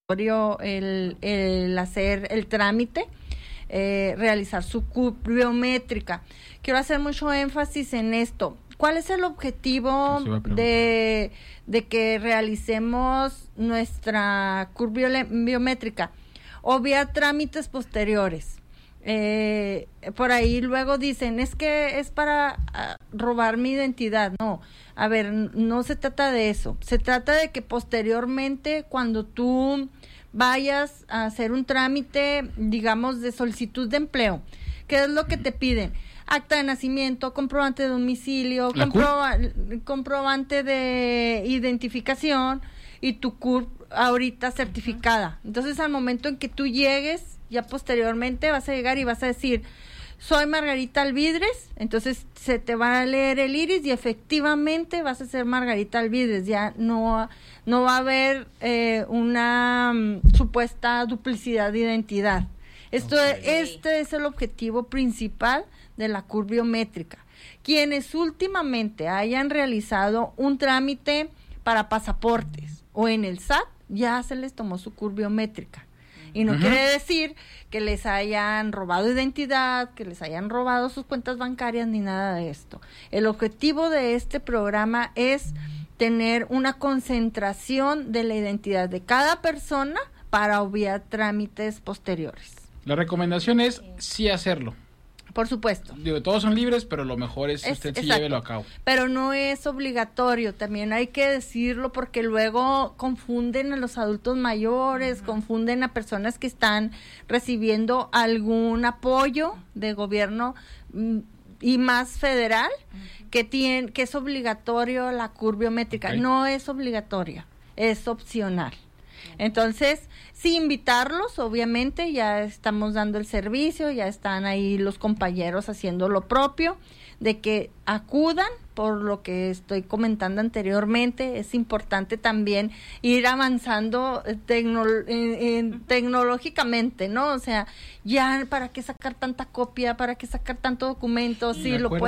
el hacer el trámite, realizar su CURP biométrica. Quiero hacer mucho énfasis en esto. ¿Cuál es el objetivo de que realicemos nuestra CURP biométrica? Obviar trámites posteriores. Por ahí luego dicen, es que es para robar mi identidad. No, a ver, no se trata de eso. Se trata de que posteriormente, cuando tú vayas a hacer un trámite, digamos, de solicitud de empleo, ¿qué es lo que te piden? Acta de nacimiento, comprobante de domicilio, comprobante de identificación y tu CURP ahorita certificada. Entonces, al momento en que tú llegues, ya posteriormente vas a llegar y vas a decir, soy Margarita Alvidres, entonces se te va a leer el iris y efectivamente vas a ser Margarita Alvidres, ya no va a haber una supuesta duplicidad de identidad. Este es el objetivo principal de la CURP biométrica. Quienes últimamente hayan realizado un trámite para pasaportes o en el SAT, ya se les tomó su CURP biométrica. Y no quiere decir que les hayan robado identidad, que les hayan robado sus cuentas bancarias, ni nada de esto. El objetivo de este programa es tener una concentración de la identidad de cada persona para obviar trámites posteriores. La recomendación es sí hacerlo. Por supuesto. Digo, todos son libres, pero lo mejor es usted sí llévelo a cabo. Pero no es obligatorio, también hay que decirlo porque luego confunden a los adultos mayores, confunden a personas que están recibiendo algún apoyo de gobierno y más federal, que es obligatorio la CURP biométrica. Okay. No es obligatoria, es opcional. Entonces, sí invitarlos, obviamente, ya estamos dando el servicio, ya están ahí los compañeros haciendo lo propio, de que acudan, por lo que estoy comentando anteriormente. Es importante también ir avanzando tecnológicamente, ¿no? O sea, ya para qué sacar tanta copia, para qué sacar tanto documento, si lo puedes